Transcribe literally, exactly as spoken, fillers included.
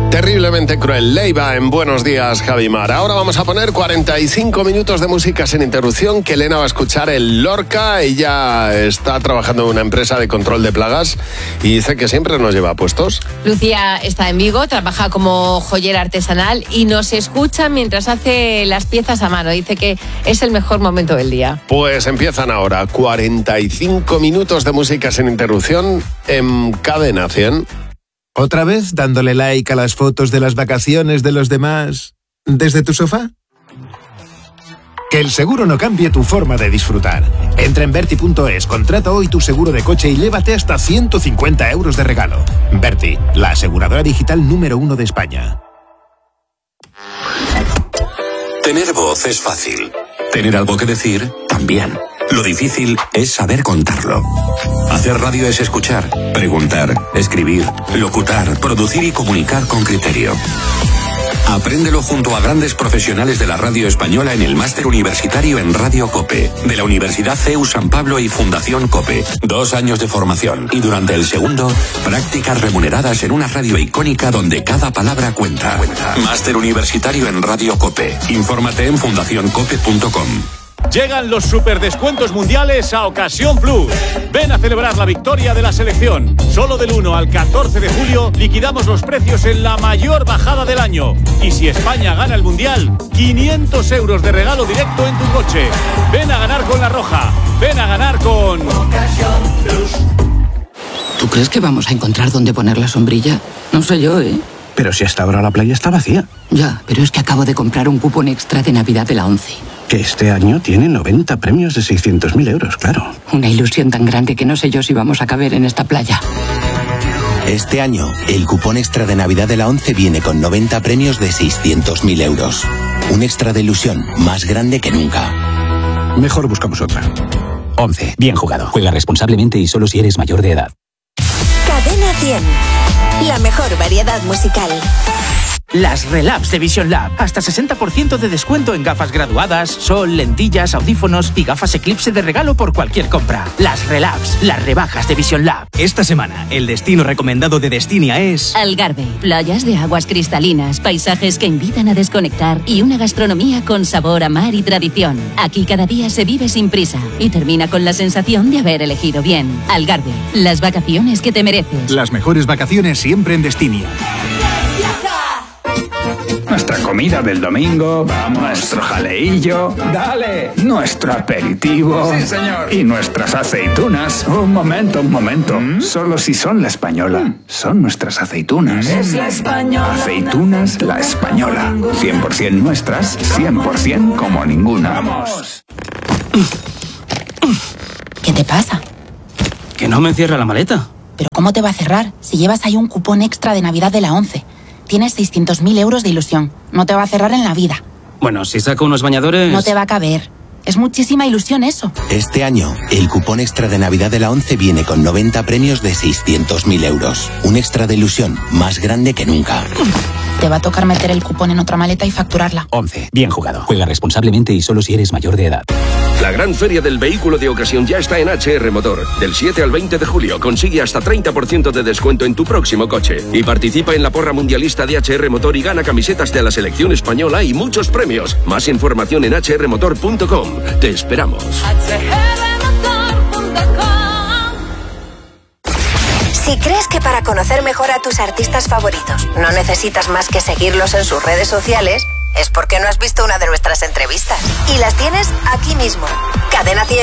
Terriblemente cruel, Leiva en Buenos Días, Javimar. Ahora vamos a poner cuarenta y cinco minutos de música sin interrupción, que Elena va a escuchar en Lorca. Ella está trabajando en una empresa de control de plagas y dice que siempre nos lleva puestos. Lucía está en Vigo, trabaja como joyera artesanal y nos escucha mientras hace las piezas a mano. Dice que es el mejor momento del día. Pues empiezan ahora cuarenta y cinco minutos de música sin interrupción en Cadena cien. ¿Otra vez dándole like a las fotos de las vacaciones de los demás desde tu sofá? Que el seguro no cambie tu forma de disfrutar. Entra en Berti punto es, contrata hoy tu seguro de coche y llévate hasta ciento cincuenta euros de regalo. Berti, la aseguradora digital número uno de España. Tener voz es fácil. Tener algo que decir, también. Lo difícil es saber contarlo. Hacer radio es escuchar, preguntar, escribir, locutar, producir y comunicar con criterio. Apréndelo junto a grandes profesionales de la radio española en el Máster Universitario en Radio COPE, de la Universidad C E U San Pablo y Fundación COPE. Dos años de formación y durante el segundo, prácticas remuneradas en una radio icónica donde cada palabra cuenta. Máster Universitario en Radio COPE. Infórmate en fundación cope punto com. Llegan los superdescuentos mundiales a Ocasión Plus. Ven a celebrar la victoria de la selección. Solo del uno al catorce de julio liquidamos los precios en la mayor bajada del año. Y si España gana el mundial, quinientos euros de regalo directo en tu coche. Ven a ganar con La Roja. Ven a ganar con Ocasión Plus. ¿Tú crees que vamos a encontrar dónde poner la sombrilla? No sé yo, ¿eh? Pero si hasta ahora la playa está vacía. Ya, pero es que acabo de comprar un cupón extra de Navidad de la ONCE. Que este año tiene noventa premios de seiscientos mil euros, claro. Una ilusión tan grande que no sé yo si vamos a caber en esta playa. Este año, el cupón extra de Navidad de la ONCE viene con noventa premios de seiscientos mil euros. Un extra de ilusión más grande que nunca. Mejor buscamos otra. ONCE. Bien jugado. Juega responsablemente y solo si eres mayor de edad. Cadena cien. La mejor variedad musical. Las Relabs de Vision Lab. Hasta sesenta por ciento de descuento en gafas graduadas, sol, lentillas, audífonos y gafas Eclipse de regalo por cualquier compra. Las Relabs, las rebajas de Vision Lab. Esta semana, el destino recomendado de Destinia es... Algarve. Playas de aguas cristalinas, paisajes que invitan a desconectar y una gastronomía con sabor a mar y tradición. Aquí cada día se vive sin prisa y termina con la sensación de haber elegido bien. Algarve. Las vacaciones que te mereces. Las mejores vacaciones siempre en Destinia. Nuestra comida del domingo, vamos, nuestro jaleillo, dale, nuestro aperitivo, sí, señor, y nuestras aceitunas. Un momento, un momento, ¿Mm? Solo si son la española, ¿Mm? Son nuestras aceitunas. Es la española. Aceitunas La Española, cien por ciento nuestras, cien por ciento como ninguna. Vamos. ¿Qué te pasa? Que no me cierra la maleta. ¿Pero cómo te va a cerrar si llevas ahí un cupón extra de Navidad de la ONCE? Tienes seiscientos mil euros de ilusión. No te va a cerrar en la vida. Bueno, si saco unos bañadores... No te va a caber. Es muchísima ilusión eso. Este año, el cupón extra de Navidad de la ONCE viene con noventa premios de seiscientos mil euros. Un extra de ilusión más grande que nunca. Te va a tocar meter el cupón en otra maleta y facturarla. ONCE. Bien jugado. Juega responsablemente y solo si eres mayor de edad. La gran feria del vehículo de ocasión ya está en H R Motor. Del siete al veinte de julio consigue hasta treinta por ciento de descuento en tu próximo coche. Y participa en la porra mundialista de H R Motor y gana camisetas de la selección española y muchos premios. Más información en h r motor punto com. Te esperamos. Si crees que para conocer mejor a tus artistas favoritos no necesitas más que seguirlos en sus redes sociales, es porque no has visto una de nuestras entrevistas. Y las tienes aquí mismo. Cadena cien